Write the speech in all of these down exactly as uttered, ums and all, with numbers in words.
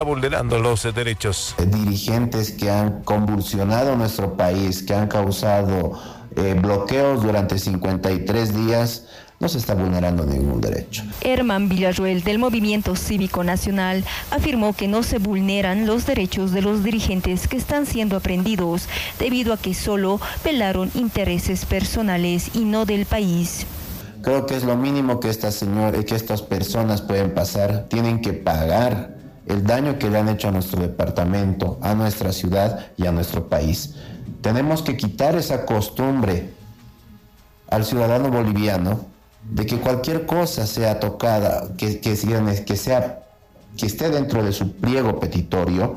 vulnerando los derechos. Dirigentes que han convulsionado nuestro país, que han causado eh, bloqueos durante cincuenta y tres días, no se está vulnerando ningún derecho. Herman Villarroel, del Movimiento Cívico Nacional, afirmó que no se vulneran los derechos de los dirigentes que están siendo aprehendidos debido a que solo velaron intereses personales y no del país. Creo que es lo mínimo que estas señores, que estas personas pueden pasar. Tienen que pagar el daño que le han hecho a nuestro departamento, a nuestra ciudad y a nuestro país. Tenemos que quitar esa costumbre al ciudadano boliviano de que cualquier cosa sea tocada, que, que, que, sea, que esté dentro de su pliego petitorio,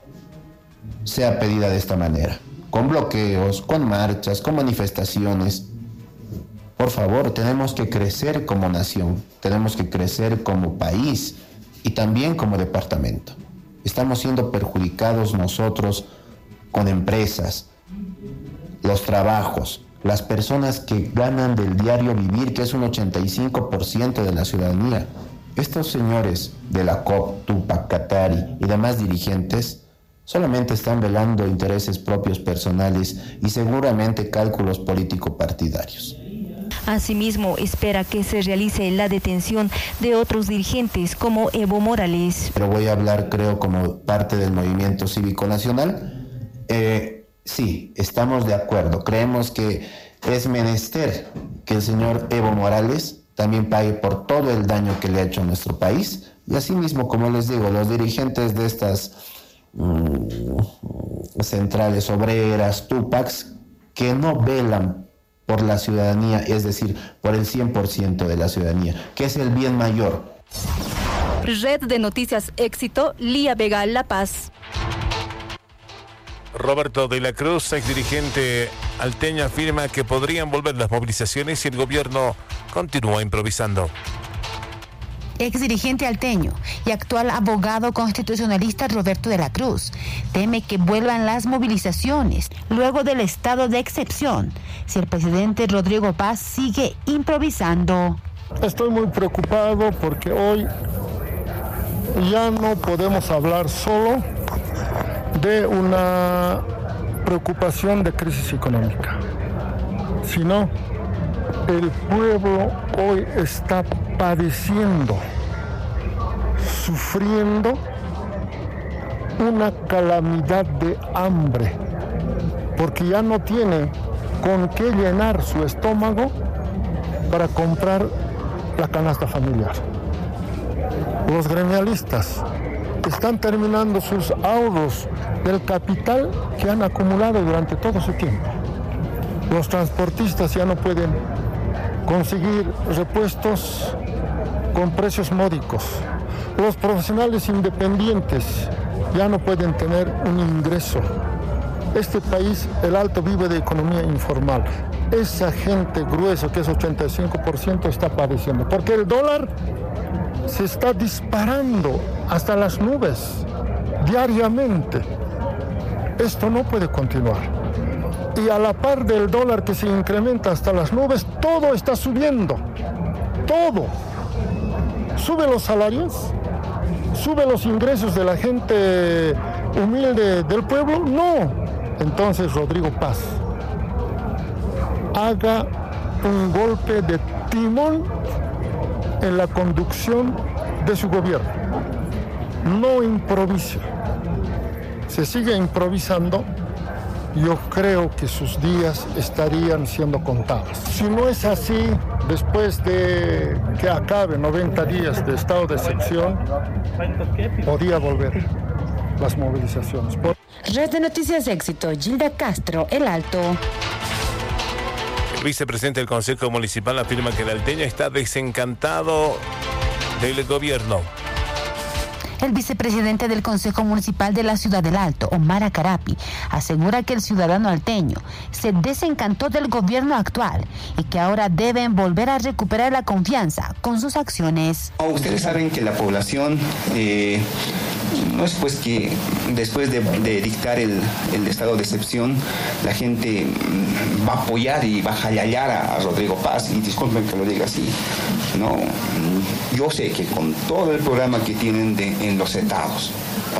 sea pedida de esta manera, con bloqueos, con marchas, con manifestaciones. Por favor, tenemos que crecer como nación, tenemos que crecer como país y también como departamento. Estamos siendo perjudicados nosotros con empresas, los trabajos, las personas que ganan del diario vivir, que es un ochenta y cinco por ciento de la ciudadanía. Estos señores de la C O P, Tupac, Katari y demás dirigentes solamente están velando intereses propios personales y seguramente cálculos político-partidarios. Asimismo, espera que se realice la detención de otros dirigentes como Evo Morales. Pero voy a hablar, creo, como parte del Movimiento Cívico Nacional. Eh, Sí, estamos de acuerdo. Creemos que es menester que el señor Evo Morales también pague por todo el daño que le ha hecho a nuestro país. Y asimismo, como les digo, los dirigentes de estas mmm, centrales obreras, Tupacs, que no velan por la ciudadanía, es decir, por el cien por ciento de la ciudadanía, que es el bien mayor. Red de Noticias Éxito, Lía Vega, La Paz. Roberto de la Cruz, ex dirigente alteño, afirma que podrían volver las movilizaciones si el gobierno continúa improvisando. Ex dirigente alteño y actual abogado constitucionalista Roberto de la Cruz teme que vuelvan las movilizaciones luego del estado de excepción si el presidente Rodrigo Paz sigue improvisando. Estoy muy preocupado porque hoy ya no podemos hablar solo de una preocupación de crisis económica, sino el pueblo hoy está padeciendo, sufriendo una calamidad de hambre, porque ya no tiene con qué llenar su estómago para comprar la canasta familiar. Los gremialistas están terminando sus ahorros del capital que han acumulado durante todo su tiempo. Los transportistas ya no pueden conseguir repuestos con precios módicos. Los profesionales independientes ya no pueden tener un ingreso. Este país, el Alto, vive de economía informal. Esa gente gruesa, que es ochenta y cinco por ciento, está padeciendo, porque el dólar se está disparando hasta las nubes diariamente. Esto no puede continuar. Y a la par del dólar que se incrementa hasta las nubes, todo está subiendo. Todo. Sube los salarios, sube los ingresos de la gente humilde del pueblo. No. Entonces, Rodrigo Paz, haga un golpe de timón en la conducción de su gobierno. No improvise. Se sigue improvisando, yo creo que sus días estarían siendo contados. Si no es así, después de que acabe noventa días de estado de excepción, podría volver las movilizaciones. Red de Noticias Éxito, Gilda Castro, El Alto. El vicepresidente del Consejo Municipal afirma que el alteño está desencantado del gobierno. El vicepresidente del Consejo Municipal de la Ciudad del Alto, Omar Acarapi, asegura que el ciudadano alteño se desencantó del gobierno actual y que ahora deben volver a recuperar la confianza con sus acciones. Ustedes saben que la población eh, no es pues que después de, de dictar el, el estado de excepción, la gente va a apoyar y va a jallallar a, a Rodrigo Paz, y disculpen que lo diga así, no, yo sé que con todo el programa que tienen de, en los estados,